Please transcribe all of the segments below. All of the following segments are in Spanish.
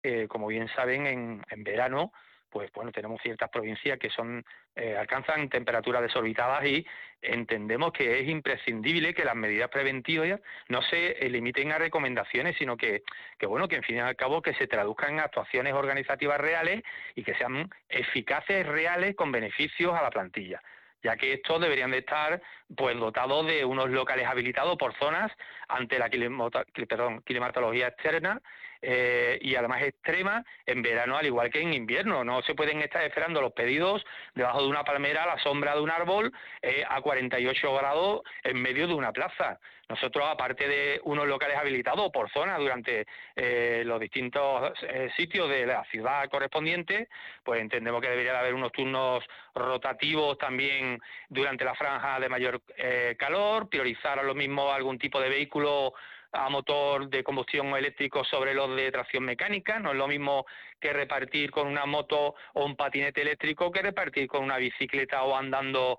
como bien saben, en verano, pues bueno, tenemos ciertas provincias que alcanzan temperaturas desorbitadas y entendemos que es imprescindible que las medidas preventivas no se limiten a recomendaciones, sino que bueno, que en fin y al cabo que se traduzcan en actuaciones organizativas reales y que sean eficaces, reales, con beneficios a la plantilla, ya que estos deberían de estar pues dotados de unos locales habilitados por zonas ante la climatología externa y además extrema en verano al igual que en invierno. No se pueden estar esperando los pedidos debajo de una palmera a la sombra de un árbol a 48 grados en medio de una plaza. Nosotros, aparte de unos locales habilitados por zona durante los distintos sitios de la ciudad correspondiente, pues entendemos que debería de haber unos turnos rotativos también durante la franja de mayor calor, priorizar a lo mismo algún tipo de vehículo a motor de combustión eléctrico sobre los de tracción mecánica. No es lo mismo que repartir con una moto o un patinete eléctrico que repartir con una bicicleta o andando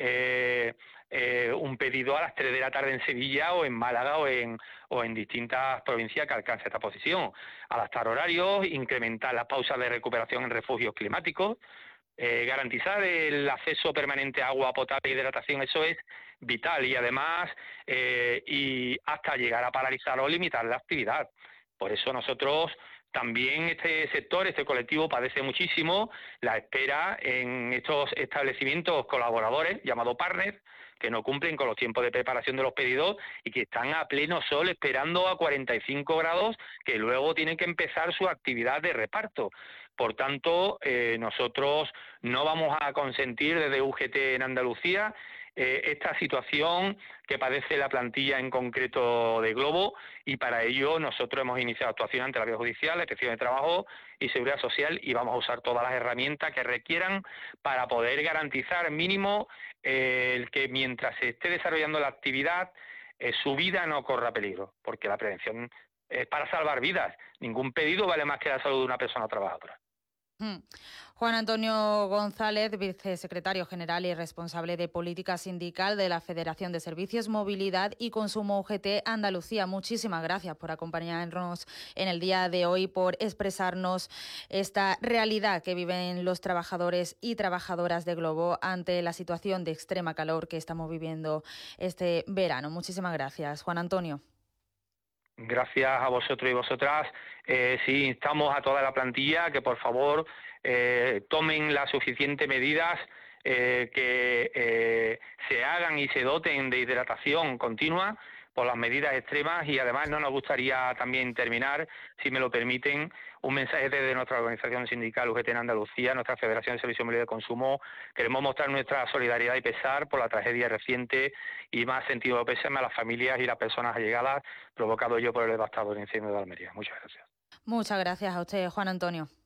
un pedido a las 3 de la tarde en Sevilla o en Málaga o en distintas provincias que alcance esta posición. Adaptar horarios, incrementar las pausas de recuperación en refugios climáticos, garantizar el acceso permanente a agua potable e hidratación, eso es vital y además y hasta llegar a paralizar o limitar la actividad. Por eso nosotros también este sector, este colectivo padece muchísimo la espera en estos establecimientos colaboradores llamados partners que no cumplen con los tiempos de preparación de los pedidos y que están a pleno sol esperando a 45 grados que luego tienen que empezar su actividad de reparto. Por tanto, nosotros no vamos a consentir desde UGT en Andalucía esta situación que padece la plantilla en concreto de Globo y para ello nosotros hemos iniciado actuación ante la vía judicial, la Inspección de Trabajo y Seguridad Social y vamos a usar todas las herramientas que requieran para poder garantizar mínimo el que mientras se esté desarrollando la actividad su vida no corra peligro, porque la prevención es para salvar vidas. Ningún pedido vale más que la salud de una persona trabajadora. Mm. Juan Antonio González, vicesecretario general y responsable de política sindical de la Federación de Servicios, Movilidad y Consumo UGT Andalucía. Muchísimas gracias por acompañarnos en el día de hoy, por expresarnos esta realidad que viven los trabajadores y trabajadoras de Globo ante la situación de extrema calor que estamos viviendo este verano. Muchísimas gracias, Juan Antonio. Gracias a vosotros y vosotras. Sí, instamos a toda la plantilla que por favor tomen las suficientes medidas que se hagan y se doten de hidratación continua por las medidas extremas y además no nos gustaría también terminar, si me lo permiten, un mensaje desde nuestra organización sindical UGT en Andalucía, nuestra Federación de Servicios Móviles de Consumo. Queremos mostrar nuestra solidaridad y pesar por la tragedia reciente y más sentido de pésame a las familias y las personas allegadas provocado yo por el devastador incendio de Almería. Muchas gracias. Muchas gracias a usted, Juan Antonio.